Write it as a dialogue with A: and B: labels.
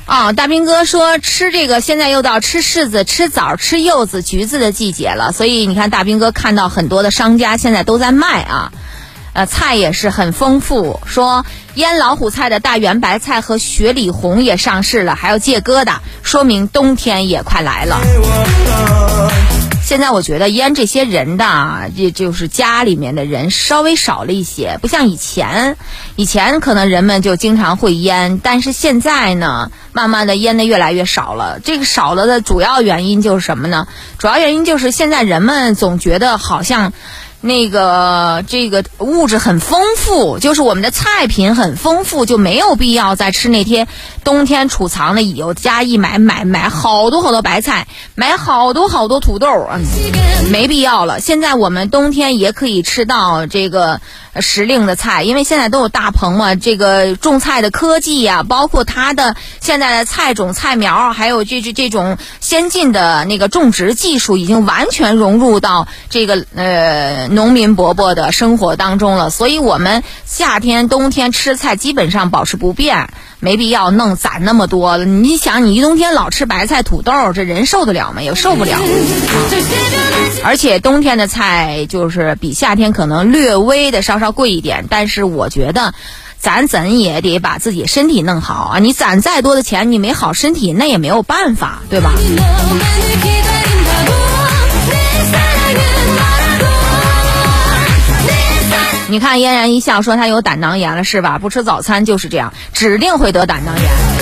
A: 大兵哥说吃这个，现在又到吃柿子、吃枣、吃柚子、橘子的季节了，所以你看大兵哥看到很多的商家现在都在卖啊。菜也是很丰富，说腌老虎菜的大圆白菜和雪里红也上市了，还有芥疙瘩，说明冬天也快来了。现在我觉得腌这些人的，也就是家里面的人稍微少了一些，不像以前可能人们就经常会腌，但是现在呢，慢慢的腌的越来越少了。这个少了的主要原因就是什么呢？主要原因就是现在人们总觉得好像这个物质很丰富，就是我们的菜品很丰富，就没有必要再吃那些冬天储藏的有加一买好多白菜，买好多土豆，没必要了。现在我们冬天也可以吃到这个时令的菜，因为现在都有大棚嘛，这个种菜的科技呀，包括它的现在的菜种菜苗，还有这种先进的那个种植技术，已经完全融入到这个农民伯伯的生活当中了。所以我们夏天冬天吃菜基本上保持不变，没必要攒那么多了。你想，你一冬天老吃白菜土豆，这人受得了吗？也受不了。而且冬天的菜就是比夏天可能略微的稍贵一点，但是我觉得咱怎也得把自己身体弄好啊！你攒再多的钱，你没好身体那也没有办法，对吧？你看嫣然一笑说他有胆囊炎了是吧？不吃早餐就是这样，指定会得胆囊炎。